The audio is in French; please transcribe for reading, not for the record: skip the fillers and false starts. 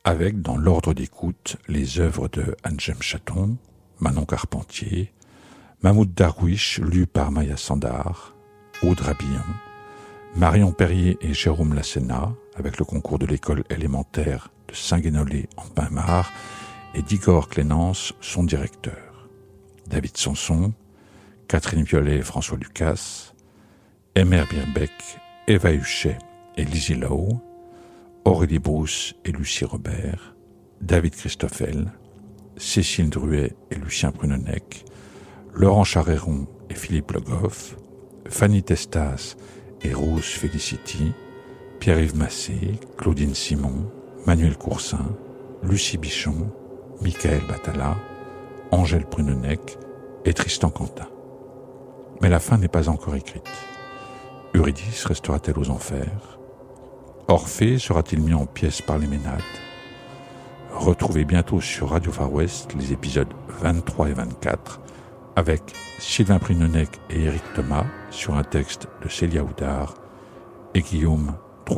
avec, dans l'ordre d'écoute, les œuvres de Anjem Chaton, Manon Carpentier, Mahmoud Darwish, lu par Maya Sandar, Aude Rabillon, Marion Perrier et Jérôme Lassena, avec le concours de l'école élémentaire de Saint-Guénolé en Pinmar, et d'Igor Clénance, son directeur. David Sanson, Catherine Violet et François Lucas, Emer Birbeck, Eva Huchet et Lizzie Lowe, Aurélie Brousse et Lucie Robert, David Christoffel, Cécile Druet et Lucien Prunenec, Laurent Charéron et Philippe Le Goff, Fanny Testas et Rose Felicity, Pierre-Yves Massé, Claudine Simon, Manuel Coursin, Lucie Bichon, Michael Batala, Angèle Prunenec et Tristan Quentin. Mais la fin n'est pas encore écrite. Eurydice restera-t-elle aux enfers? Orphée sera-t-il mis en pièces par les Ménades? Retrouvez bientôt sur Radio Far West les épisodes 23 et 24 avec Sylvain Prunenec et Éric Thomas sur un texte de Célia Houdard et Guillaume